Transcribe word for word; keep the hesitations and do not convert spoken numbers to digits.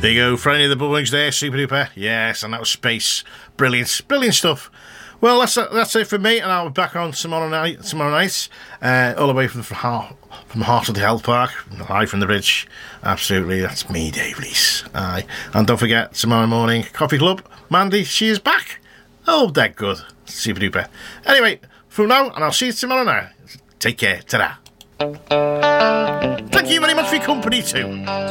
There you go, Friday the Boys there, super duper. Yes, and that was Space. Brilliant, brilliant stuff. Well, that's that's it for me, and I'll be back on tomorrow night. Tomorrow night, uh, all the way from the heart, from the heart of the Health Park, live from the bridge. Absolutely, that's me, Dave Lees. Aye, and don't forget tomorrow morning, Coffee Club. Mandy, she is back. Oh, that good, super duper. Anyway, from now, and I'll see you tomorrow night. Take care, ta-da. Thank you very much for your company too.